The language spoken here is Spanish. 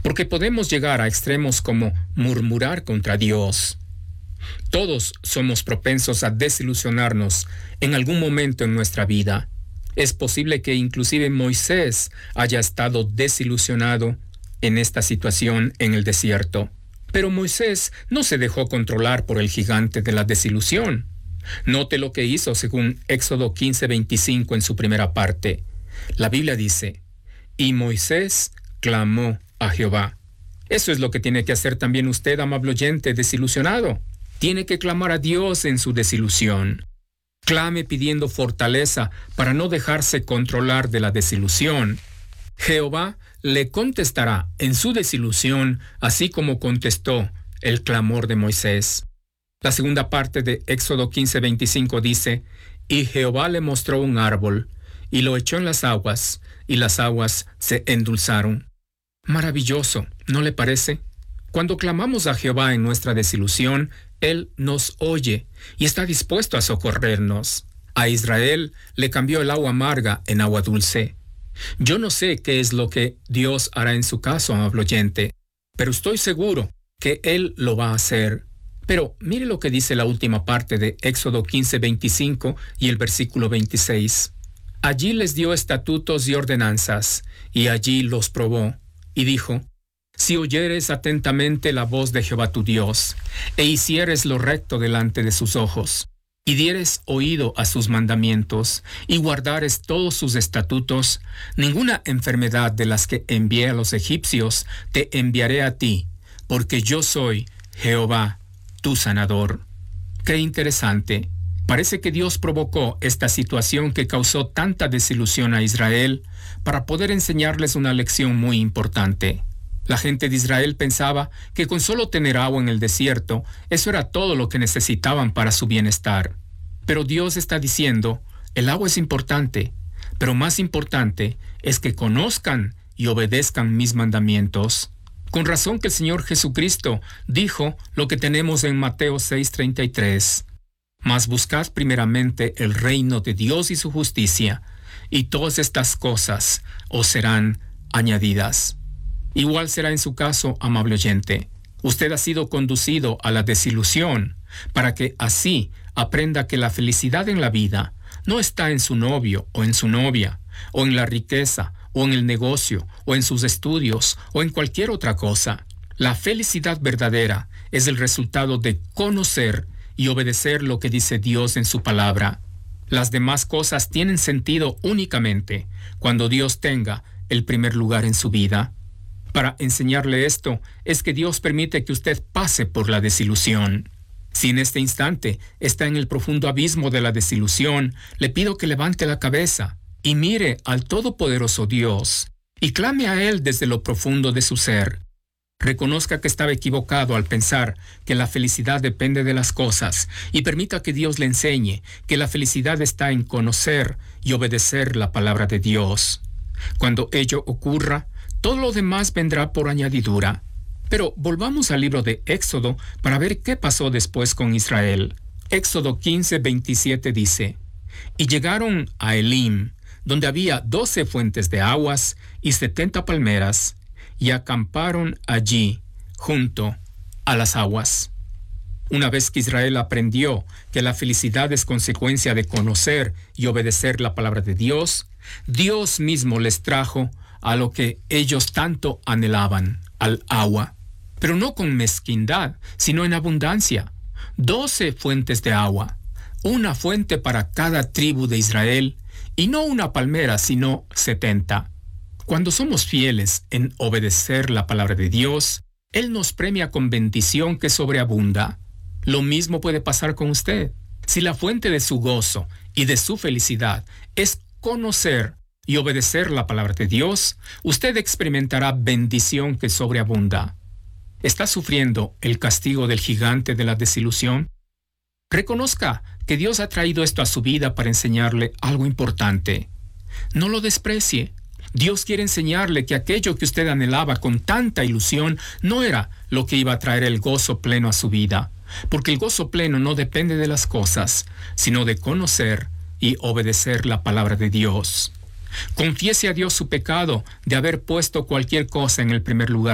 porque podemos llegar a extremos como murmurar contra Dios. Todos somos propensos a desilusionarnos en algún momento en nuestra vida. Es posible que inclusive Moisés haya estado desilusionado en esta situación en el desierto. Pero Moisés no se dejó controlar por el gigante de la desilusión. Note lo que hizo según Éxodo 15:25 en su primera parte. La Biblia dice: y Moisés clamó a Jehová. Eso es lo que tiene que hacer también usted, amable oyente desilusionado. Tiene que clamar a Dios en su desilusión. Clame pidiendo fortaleza para no dejarse controlar de la desilusión. Jehová le contestará en su desilusión, así como contestó el clamor de Moisés. La segunda parte de Éxodo 15:25 dice: y Jehová le mostró un árbol, y lo echó en las aguas, y las aguas se endulzaron. Maravilloso, ¿no le parece? Cuando clamamos a Jehová en nuestra desilusión, Él nos oye y está dispuesto a socorrernos. A Israel le cambió el agua amarga en agua dulce. Yo no sé qué es lo que Dios hará en su caso, amable oyente, pero estoy seguro que Él lo va a hacer. Pero mire lo que dice la última parte de Éxodo 15:25 y el versículo 26. Allí les dio estatutos y ordenanzas, y allí los probó, y dijo: si oyeres atentamente la voz de Jehová tu Dios, e hicieres lo recto delante de sus ojos, y dieres oído a sus mandamientos, y guardares todos sus estatutos, ninguna enfermedad de las que envié a los egipcios te enviaré a ti, porque yo soy Jehová, tu sanador. Qué interesante. Parece que Dios provocó esta situación que causó tanta desilusión a Israel para poder enseñarles una lección muy importante. La gente de Israel pensaba que con solo tener agua en el desierto, eso era todo lo que necesitaban para su bienestar. Pero Dios está diciendo: el agua es importante, pero más importante es que conozcan y obedezcan mis mandamientos. Con razón que el Señor Jesucristo dijo lo que tenemos en Mateo 6:33. Mas buscad primeramente el reino de Dios y su justicia, y todas estas cosas os serán añadidas. Igual será en su caso, amable oyente. Usted ha sido conducido a la desilusión para que así aprenda que la felicidad en la vida no está en su novio o en su novia, o en la riqueza, o en el negocio, o en sus estudios, o en cualquier otra cosa. La felicidad verdadera es el resultado de conocer y obedecer lo que dice Dios en su palabra. Las demás cosas tienen sentido únicamente cuando Dios tenga el primer lugar en su vida. Para enseñarle esto es que Dios permite que usted pase por la desilusión. Si en este instante está en el profundo abismo de la desilusión, le pido que levante la cabeza y mire al Todopoderoso Dios y clame a Él desde lo profundo de su ser. Reconozca que estaba equivocado al pensar que la felicidad depende de las cosas y permita que Dios le enseñe que la felicidad está en conocer y obedecer la palabra de Dios. Cuando ello ocurra, todo lo demás vendrá por añadidura. Pero volvamos al libro de Éxodo para ver qué pasó después con Israel. Éxodo 15:27 dice: y llegaron a Elim, donde había 12 fuentes de aguas y 70 palmeras, y acamparon allí, junto a las aguas. Una vez que Israel aprendió que la felicidad es consecuencia de conocer y obedecer la palabra de Dios, Dios mismo les trajo a lo que ellos tanto anhelaban, al agua. Pero no con mezquindad, sino en abundancia. 12 fuentes de agua, una fuente para cada tribu de Israel, y no una palmera, sino 70. Cuando somos fieles en obedecer la palabra de Dios, Él nos premia con bendición que sobreabunda. Lo mismo puede pasar con usted. Si la fuente de su gozo y de su felicidad es conocer y obedecer la palabra de Dios, usted experimentará bendición que sobreabunda. ¿Está sufriendo el castigo del gigante de la desilusión? Reconozca que Dios ha traído esto a su vida para enseñarle algo importante. No lo desprecie. Dios quiere enseñarle que aquello que usted anhelaba con tanta ilusión no era lo que iba a traer el gozo pleno a su vida, porque el gozo pleno no depende de las cosas, sino de conocer y obedecer la palabra de Dios. Confiese a Dios su pecado de haber puesto cualquier cosa en el primer lugar